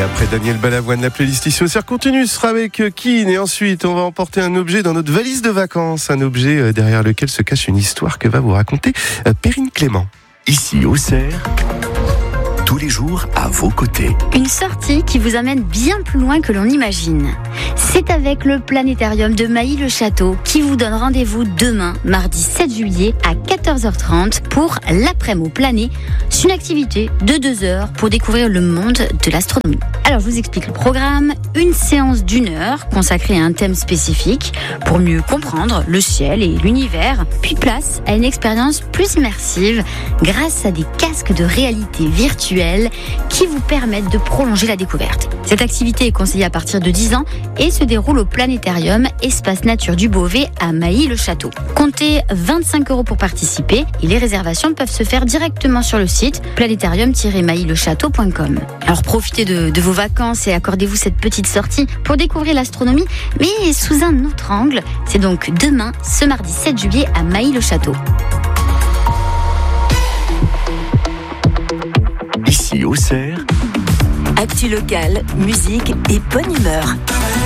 après Daniel Balavoine, la playlist ici au Cerf continue sera avec Keane et ensuite on va emporter un objet dans notre valise de vacances, un objet derrière lequel se cache une histoire que va vous raconter Perrine Clément. Ici au Cerf, tous les jours à vos côtés. Une sortie qui vous amène bien plus loin que l'on imagine. C'est avec le planétarium de Mailly-le-Château qui vous donne rendez-vous demain, mardi 7 juillet à 14h30 pour l'après-midi plané. C'est une activité de 2 heures pour découvrir le monde de l'astronomie. Alors je vous explique le programme. Une séance d'1 heure consacrée à un thème spécifique pour mieux comprendre le ciel et l'univers. Puis place à une expérience plus immersive grâce à des casques de réalité virtuelle qui vous permettent de prolonger la découverte. Cette activité est conseillée à partir de 10 ans et se déroule au planétarium Espace Nature du Beauvais à Mailly-le-Château. Comptez 25 € pour participer et les réservations peuvent se faire directement sur le site planétarium-maillylechateau.com. Alors profitez de vos vacances et accordez-vous cette petite sortie pour découvrir l'astronomie, mais sous un autre angle. C'est donc demain, ce mardi 7 juillet à Mailly-le-Château. Ici au Cerf, actu locale, musique et bonne humeur.